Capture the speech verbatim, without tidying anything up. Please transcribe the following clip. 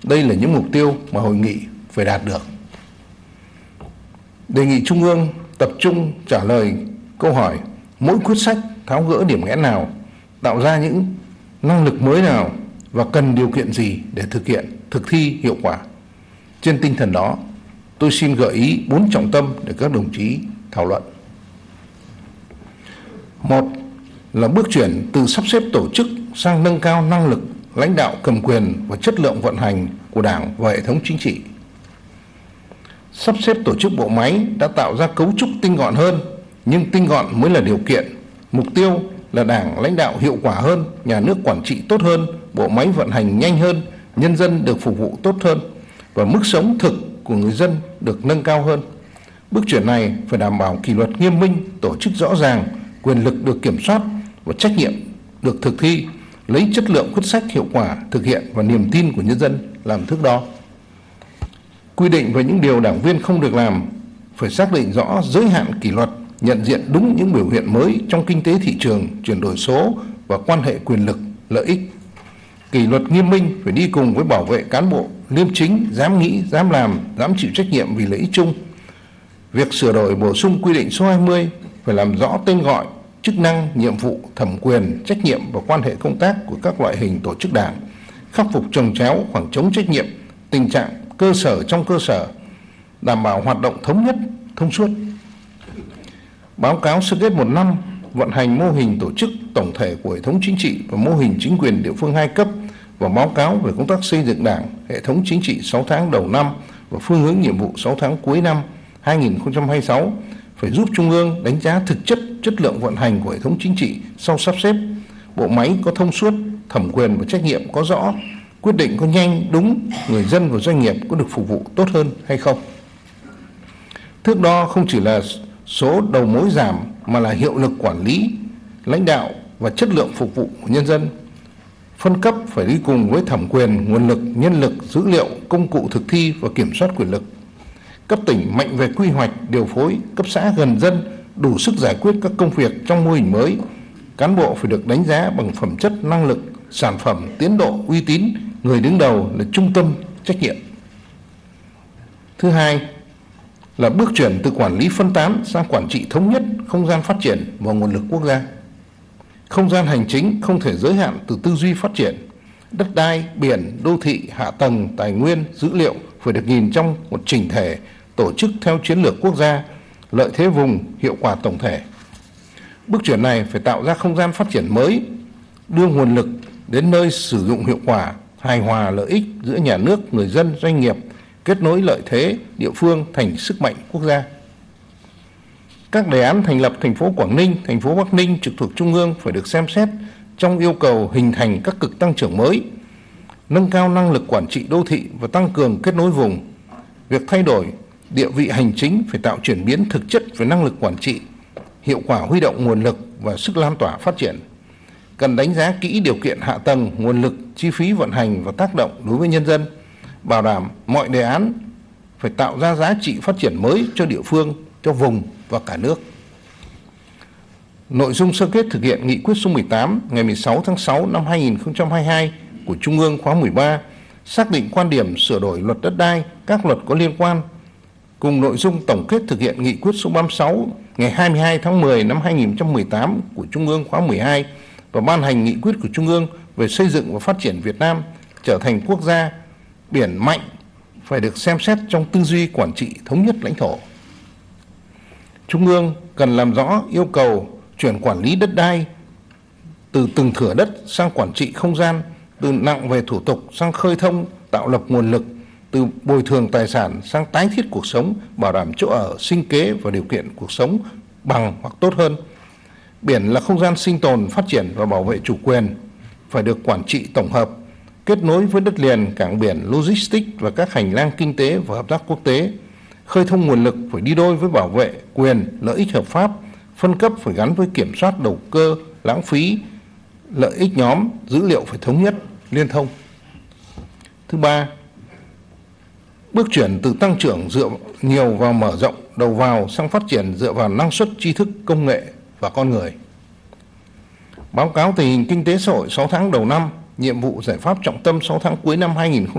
Đây là những mục tiêu mà hội nghị phải đạt được. Đề nghị Trung ương tập trung trả lời câu hỏi mỗi quyết sách tháo gỡ điểm nghẽn nào, tạo ra những năng lực mới nào và cần điều kiện gì để thực hiện, thực thi hiệu quả. Trên tinh thần đó, tôi xin gợi ý bốn trọng tâm để các đồng chí thảo luận. Một là bước chuyển từ sắp xếp tổ chức sang nâng cao năng lực lãnh đạo cầm quyền và chất lượng vận hành của Đảng và hệ thống chính trị. Sắp xếp tổ chức bộ máy đã tạo ra cấu trúc tinh gọn hơn, nhưng tinh gọn mới là điều kiện. Mục tiêu là Đảng lãnh đạo hiệu quả hơn, nhà nước quản trị tốt hơn, bộ máy vận hành nhanh hơn, nhân dân được phục vụ tốt hơn và mức sống thực của người dân được nâng cao hơn. Bước chuyển này phải đảm bảo kỷ luật nghiêm minh, tổ chức rõ ràng, quyền lực được kiểm soát và trách nhiệm được thực thi, lấy chất lượng quyết sách hiệu quả thực hiện và niềm tin của nhân dân làm thước đo. Quy định về những điều đảng viên không được làm, phải xác định rõ giới hạn kỷ luật, nhận diện đúng những biểu hiện mới trong kinh tế thị trường, chuyển đổi số và quan hệ quyền lực, lợi ích. Kỷ luật nghiêm minh phải đi cùng với bảo vệ cán bộ liêm chính, dám nghĩ, dám làm, dám chịu trách nhiệm vì lợi ích chung. Việc sửa đổi bổ sung quy định số hai mươi phải làm rõ tên gọi, chức năng, nhiệm vụ, thẩm quyền, trách nhiệm và quan hệ công tác của các loại hình tổ chức đảng, khắc phục chồng chéo, khoảng trống trách nhiệm, tình trạng cơ sở trong cơ sở, đảm bảo hoạt động thống nhất, thông suốt. Báo cáo sơ kết một năm vận hành mô hình tổ chức tổng thể của hệ thống chính trị và mô hình chính quyền địa phương hai cấp và báo cáo về công tác xây dựng Đảng, hệ thống chính trị sáu tháng đầu năm và phương hướng nhiệm vụ sáu tháng cuối năm hai nghìn không trăm hai mươi sáu phải giúp Trung ương đánh giá thực chất chất lượng vận hành của hệ thống chính trị sau sắp xếp, bộ máy có thông suốt, thẩm quyền và trách nhiệm có rõ, quyết định có nhanh, đúng, người dân và doanh nghiệp có được phục vụ tốt hơn hay không. Thước đo không chỉ là số đầu mối giảm mà là hiệu lực quản lý, lãnh đạo và chất lượng phục vụ của nhân dân. Phân cấp phải đi cùng với thẩm quyền, nguồn lực, nhân lực, dữ liệu, công cụ thực thi và kiểm soát quyền lực. Cấp tỉnh mạnh về quy hoạch, điều phối, cấp xã gần dân, đủ sức giải quyết các công việc trong mô hình mới. Cán bộ phải được đánh giá bằng phẩm chất, năng lực, sản phẩm, tiến độ, uy tín, người đứng đầu là trung tâm trách nhiệm. Thứ hai là bước chuyển từ quản lý phân tán sang quản trị thống nhất không gian phát triển và nguồn lực quốc gia. Không gian hành chính không thể giới hạn từ tư duy phát triển. Đất đai, biển, đô thị, hạ tầng, tài nguyên, dữ liệu phải được nhìn trong một chỉnh thể, tổ chức theo chiến lược quốc gia, lợi thế vùng, hiệu quả tổng thể. Bước chuyển này phải tạo ra không gian phát triển mới, đưa nguồn lực đến nơi sử dụng hiệu quả, hài hòa lợi ích giữa nhà nước, người dân, doanh nghiệp, kết nối lợi thế địa phương thành sức mạnh quốc gia. Các đề án thành lập thành phố Quảng Ninh, thành phố Bắc Ninh trực thuộc Trung ương phải được xem xét trong yêu cầu hình thành các cực tăng trưởng mới, nâng cao năng lực quản trị đô thị và tăng cường kết nối vùng. Việc thay đổi địa vị hành chính phải tạo chuyển biến thực chất về năng lực quản trị, hiệu quả huy động nguồn lực và sức lan tỏa phát triển. Cần đánh giá kỹ điều kiện hạ tầng, nguồn lực, chi phí vận hành và tác động đối với nhân dân, bảo đảm mọi đề án phải tạo ra giá trị phát triển mới cho địa phương, cho vùng và cả nước. Nội dung sơ kết thực hiện nghị quyết số mười tám ngày mười sáu tháng sáu năm hai nghìn không trăm hai mươi hai của Trung ương khóa mười ba xác định quan điểm sửa đổi luật đất đai, các luật có liên quan, cùng nội dung tổng kết thực hiện nghị quyết số ba mươi sáu ngày hai mươi hai tháng mười năm hai nghìn không trăm mười tám của Trung ương khóa mười hai và ban hành nghị quyết của Trung ương về xây dựng và phát triển Việt Nam trở thành quốc gia biển mạnh phải được xem xét trong tư duy quản trị thống nhất lãnh thổ. Trung ương cần làm rõ yêu cầu chuyển quản lý đất đai từ từng thửa đất sang quản trị không gian, từ nặng về thủ tục sang khơi thông, tạo lập nguồn lực, từ bồi thường tài sản sang tái thiết cuộc sống, bảo đảm chỗ ở, sinh kế và điều kiện cuộc sống bằng hoặc tốt hơn. Biển là không gian sinh tồn, phát triển và bảo vệ chủ quyền, phải được quản trị tổng hợp, kết nối với đất liền, cảng biển, logistics và các hành lang kinh tế và hợp tác quốc tế. Khơi thông nguồn lực phải đi đôi với bảo vệ quyền, lợi ích hợp pháp, phân cấp phải gắn với kiểm soát đầu cơ, lãng phí, lợi ích nhóm, dữ liệu phải thống nhất, liên thông. Thứ ba, bước chuyển từ tăng trưởng dựa nhiều vào mở rộng đầu vào sang phát triển dựa vào năng suất, tri thức, công nghệ và con người. Báo cáo tình hình kinh tế xã hội sáu tháng đầu năm, nhiệm vụ giải pháp trọng tâm sáu tháng cuối năm hai nghìn không trăm